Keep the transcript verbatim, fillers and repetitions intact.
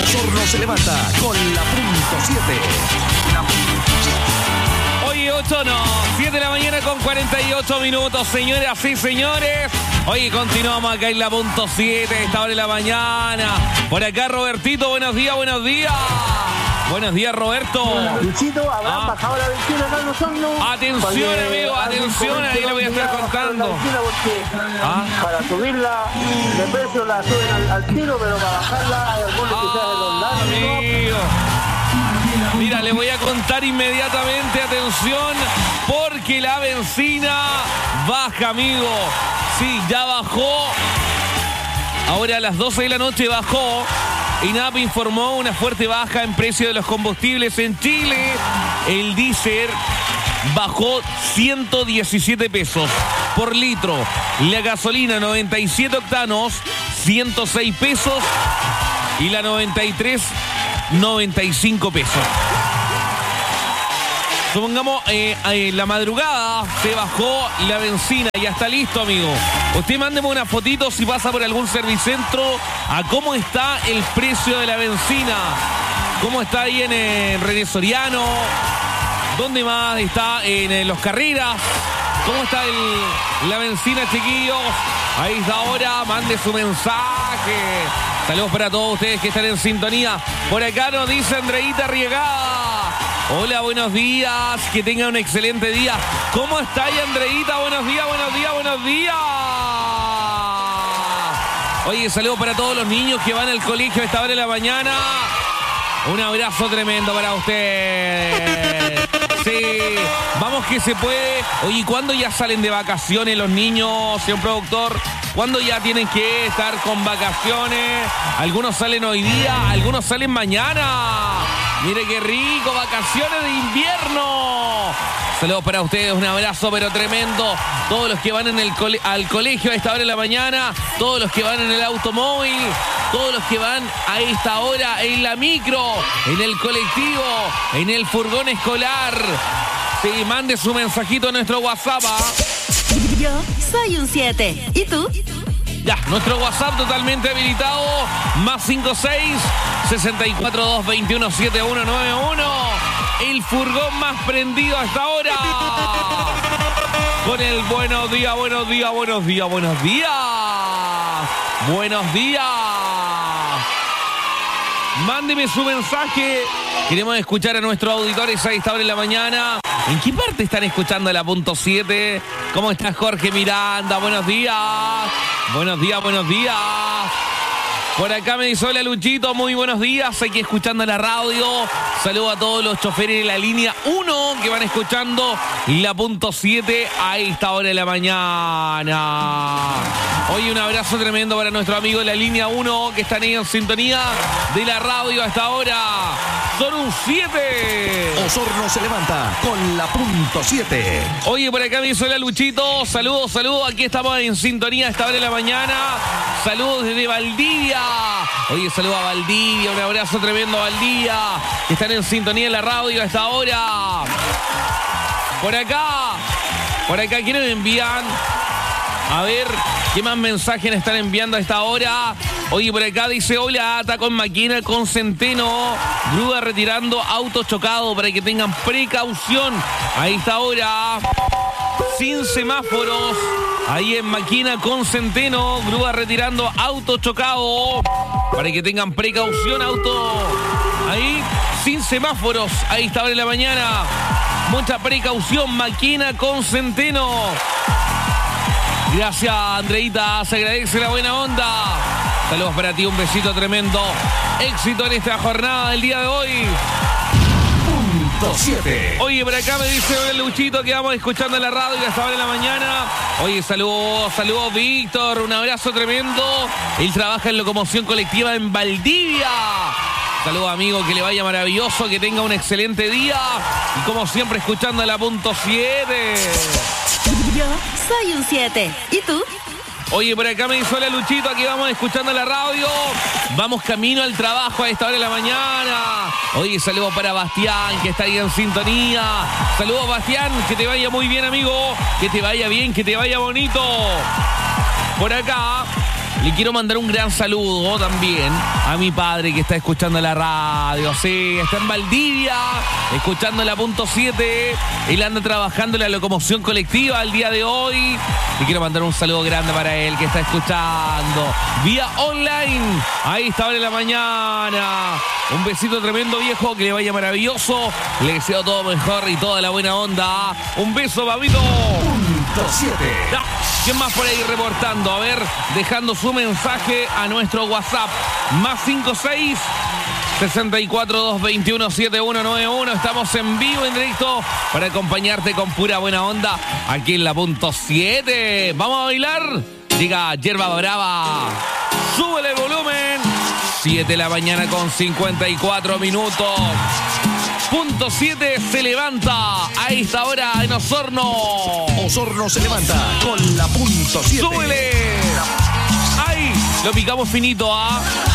Osorno se levanta con la punto siete. Oye, ocho no, siete de la mañana con cuarenta y ocho minutos, señoras y señores. Oye, continuamos acá en la punto siete, esta hora de la mañana. Por acá, Robertito, buenos días, buenos días. Buenos días, Roberto. Luchito, habrán ah. bajado la ventana acá en Osorno. Atención, amigo, atención, ahí le voy a estar contando. Porque ¿Ah? Para subirla de precio la suben al, al tiro, pero para bajarla hay algunos que quizás en los lados. Amigo. Mira, le voy a contar inmediatamente, atención, porque la benzina baja, amigo. Sí, ya bajó. Ahora a las doce de la noche bajó. INAP informó una fuerte baja en precio de los combustibles en Chile. El diésel bajó ciento diecisiete pesos por litro. La gasolina noventa y siete octanos, ciento seis pesos. Y la noventa y tres, noventa y cinco pesos. Supongamos, eh, en la madrugada se bajó la benzina. Ya está listo, amigo. Usted mándeme una fotito si pasa por algún servicentro a cómo está el precio de la benzina. ¿Cómo está ahí en el René Soriano? ¿Dónde más está? En, en Los Carreras. ¿Cómo está el, la benzina, chiquillos? Ahí está ahora. Mande su mensaje. Saludos para todos ustedes que están en sintonía. Por acá nos dice Andreita Riegada. Hola, buenos días, que tengan un excelente día. ¿Cómo está ahí, Andreita? Buenos días, buenos días, buenos días. Oye, saludos para todos los niños que van al colegio a esta hora de la mañana. Un abrazo tremendo para usted. Sí, vamos que se puede. Oye, ¿cuándo ya salen de vacaciones los niños, señor productor? ¿Cuándo ya tienen que estar con vacaciones? Algunos salen hoy día, algunos salen mañana. Mire qué rico, vacaciones de invierno. Saludos para ustedes, un abrazo pero tremendo. Todos los que van en el cole- al colegio a esta hora de la mañana, todos los que van en el automóvil, todos los que van a esta hora en la micro, en el colectivo, en el furgón escolar. Sí, mande su mensajito a nuestro WhatsApp. Yo soy un siete. ¿Y tú? Ya, nuestro WhatsApp totalmente habilitado. Más cinco seis, sesenta y cuatro, dos veintiuno, setenta y uno noventa y uno. El furgón más prendido hasta ahora. Con el buenos días, buenos días, buenos días, buenos días. Buenos días. Mándeme su mensaje. Queremos escuchar a nuestros auditores a esta hora en la mañana. ¿En qué parte están escuchando la punto siete? ¿Cómo está Jorge Miranda? Buenos días. Buenos días, buenos días. Por acá me dice, hola Luchito, muy buenos días. Aquí escuchando la radio. Saludo a todos los choferes de la línea uno que van escuchando la punto siete a esta hora de la mañana. Hoy un abrazo tremendo para nuestro amigo de la línea uno que están ahí en sintonía de la radio a esta hora. Son un siete. Osorno se levanta con la punto siete. Oye, por acá me dice, hola Luchito. Saludos, saludos. Aquí estamos en sintonía a esta hora de la mañana. Saludos desde Valdivia. Oye, saludos a Valdivia. Un abrazo tremendo a Valdivia. Que están en sintonía en la radio a esta hora. Por acá. Por acá, ¿quiénes me envían? A ver, ¿qué más mensajes están enviando a esta hora? Oye, por acá dice, hola, ata con máquina con Centeno. Grúa retirando auto chocado para que tengan precaución. Ahí está ahora. Sin semáforos. Ahí en máquina con Centeno. Grúa retirando auto chocado. Para que tengan precaución, auto. Ahí, sin semáforos. Ahí está ahora en la mañana. Mucha precaución, máquina con Centeno. Gracias, Andreita, se agradece la buena onda. Saludos para ti, un besito tremendo. Éxito en esta jornada del día de hoy. Punto siete. Oye, por acá me dice el Luchito que vamos escuchando en la radio y hasta ahora en la mañana. Oye, saludos, saludos, Víctor, un abrazo tremendo. Él trabaja en locomoción colectiva en Valdivia. Saludos, amigo, que le vaya maravilloso, que tenga un excelente día. Y como siempre, escuchando la punto siete. Yo soy un siete. ¿Y tú? Oye, por acá me dice, hola Luchito, aquí vamos escuchando la radio. Vamos camino al trabajo a esta hora de la mañana. Oye, saludos para Bastián, que está ahí en sintonía. Saludos, Bastián, que te vaya muy bien, amigo. Que te vaya bien, que te vaya bonito. Por acá Le quiero mandar un gran saludo también a mi padre que está escuchando la radio. Sí, está en Valdivia, escuchando la punto siete. Él anda trabajando en la locomoción colectiva el día de hoy. Le quiero mandar un saludo grande para él que está escuchando vía online. Ahí está ahora en la mañana. Un besito tremendo, viejo, que le vaya maravilloso. Le deseo todo mejor y toda la buena onda. Un beso, babito. Punto siete. Ah, ¿quién más por ahí reportando? A ver, dejando su mensaje a nuestro WhatsApp. Más cinco seis, sesenta y cuatro, doscientos veintiuno, setenta y uno noventa y uno. Estamos en vivo, en directo, para acompañarte con pura buena onda aquí en la punto siete. ¿Vamos a bailar? Llega Yerba Brava. Súbele el volumen. siete de la mañana con cincuenta y cuatro minutos. Punto siete se levanta a esta hora en Osorno. Osorno se levanta con la punto siete. ¡Súbele! ¡Ahí! Lo picamos finito, ¿ah?